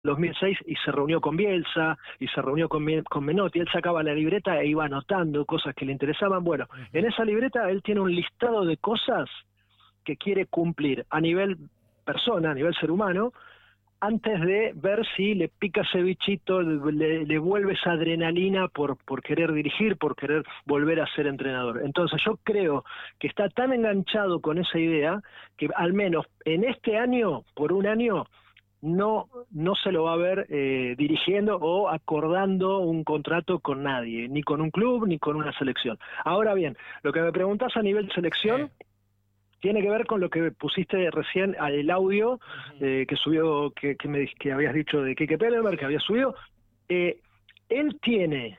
2006 y se reunió con Bielsa y se reunió con Menotti. Él sacaba la libreta e iba anotando cosas que le interesaban. Bueno, en esa libreta él tiene un listado de cosas que quiere cumplir a nivel persona, a nivel ser humano, antes de ver si le pica ese bichito, le vuelve esa adrenalina por querer dirigir, por querer volver a ser entrenador. Entonces yo creo que está tan enganchado con esa idea que al menos en este año, por un año, no se lo va a ver dirigiendo o acordando un contrato con nadie, ni con un club, ni con una selección. Ahora bien, lo que me preguntás a nivel selección... tiene que ver con lo que pusiste recién el audio que subió, que habías dicho de Quique Pellemer, que había subido. Él tiene,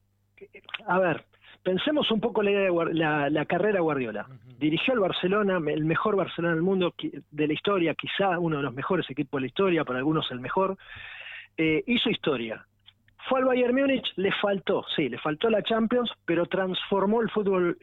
a ver, pensemos un poco la idea de la carrera de Guardiola. Dirigió al Barcelona, el mejor Barcelona del mundo de la historia, quizá uno de los mejores equipos de la historia, para algunos el mejor. Hizo historia. Fue al Bayern Múnich, le faltó la Champions, pero transformó el fútbol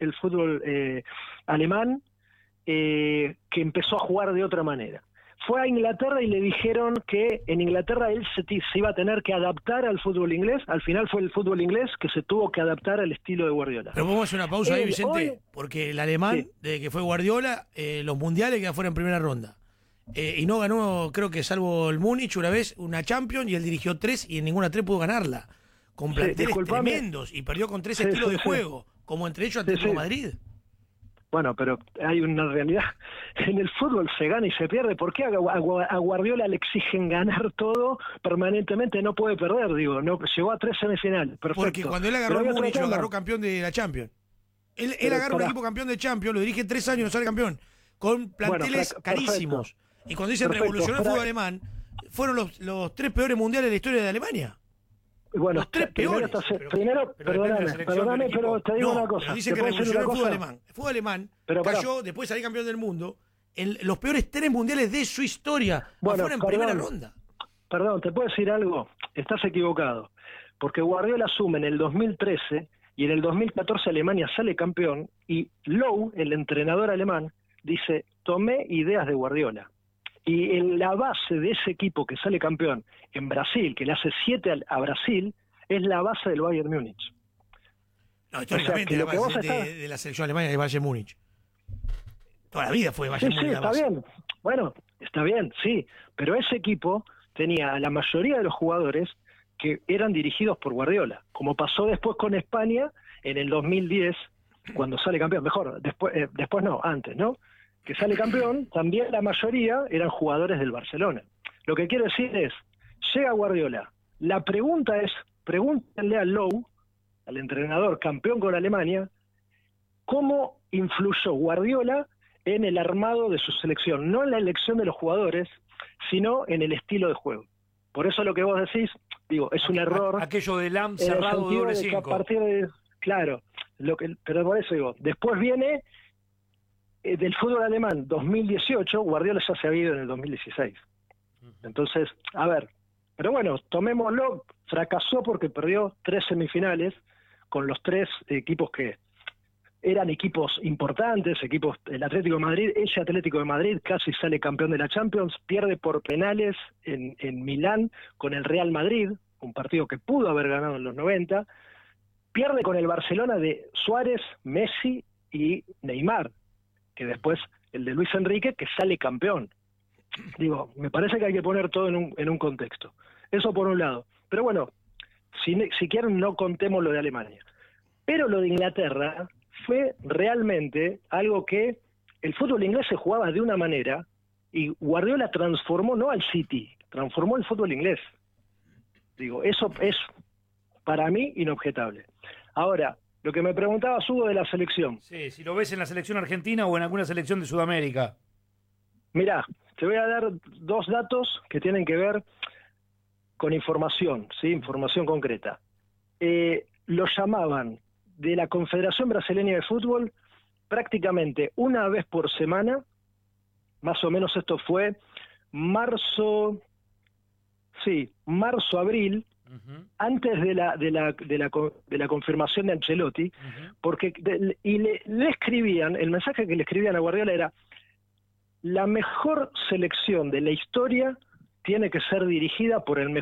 alemán, que empezó a jugar de otra manera. Fue a Inglaterra y le dijeron que en Inglaterra él se iba a tener que adaptar al fútbol inglés. Al final fue el fútbol inglés que se tuvo que adaptar al estilo de Guardiola. Pero podemos hacer una pausa ahí, Vicente, porque el alemán, desde que fue Guardiola, los mundiales queda fuera en primera ronda. Y no ganó, creo que salvo el Múnich una vez, una Champions, y él dirigió 3 y en ninguna 3 pudo ganarla. Con planteles tremendos y perdió con 3 estilos de juego, como entre ellos Atlético de Madrid. Bueno, pero hay una realidad. En el fútbol se gana y se pierde. ¿Por qué a Guardiola le exigen ganar todo permanentemente? No puede perder, digo. No, llegó a 3 semifinales. Perfecto. Porque cuando él agarró el Múnich, lo agarró campeón de la Champions. Él agarra un equipo campeón de Champions, lo dirige 3 años y no sale campeón. Con planteles carísimos. Y cuando dicen revolucionó el fútbol alemán, fueron los 3 peores mundiales de la historia de Alemania. Bueno, los 3 peores. Perdóname, pero te digo una cosa. Dice que revolucionó el fútbol alemán. El fútbol alemán cayó, después de salir campeón del mundo, en los peores 3 mundiales de su historia. Afuera en primera ronda. Perdón, ¿te puedo decir algo? Estás equivocado. Porque Guardiola asume en el 2013 y en el 2014 Alemania sale campeón y Low, el entrenador alemán, dice, tomé ideas de Guardiola. Y en la base de ese equipo que sale campeón en Brasil, que le hace 7 a Brasil, es la base del Bayern Múnich. No, históricamente la base de la selección alemana es Bayern Múnich. Toda la vida fue Bayern Múnich. Sí, está bien. Bueno, está bien, sí. Pero ese equipo tenía a la mayoría de los jugadores que eran dirigidos por Guardiola, como pasó después con España en el 2010, cuando sale campeón. Mejor, después no, antes, ¿no? Que sale campeón, también la mayoría eran jugadores del Barcelona. Lo que quiero decir es, llega Guardiola, la pregunta es, pregúntenle a Low, al entrenador campeón con Alemania, cómo influyó Guardiola en el armado de su selección, no en la elección de los jugadores, sino en el estilo de juego. Por eso lo que vos decís, digo, es un error. Aquello de Lam cerrado doble 5. A partir de, claro, pero por eso digo, después viene... del fútbol alemán 2018, Guardiola ya se había ido en el 2016. Entonces, a ver, pero bueno, tomémoslo, fracasó porque perdió 3 semifinales con los 3 equipos que eran equipos importantes, el Atlético de Madrid, ese Atlético de Madrid casi sale campeón de la Champions, pierde por penales en Milán con el Real Madrid, un partido que pudo haber ganado en los 90, pierde con el Barcelona de Suárez, Messi y Neymar, que después el de Luis Enrique, que sale campeón. Digo, me parece que hay que poner todo en un contexto. Eso por un lado. Pero bueno, si quieren no contemos lo de Alemania. Pero lo de Inglaterra fue realmente algo que el fútbol inglés se jugaba de una manera y Guardiola transformó, no al City, transformó el fútbol inglés. Digo, eso es para mí inobjetable. Ahora, lo que me preguntaba Hugo de la selección. Sí, si lo ves en la selección argentina o en alguna selección de Sudamérica. Mirá, te voy a dar 2 datos que tienen que ver con información, ¿sí? Información concreta. Lo llamaban de la Confederación Brasileña de Fútbol prácticamente una vez por semana, más o menos esto fue marzo, abril, antes de la confirmación de Ancelotti, porque le escribían, el mensaje que le escribían a Guardiola era: la mejor selección de la historia tiene que ser dirigida por el mejor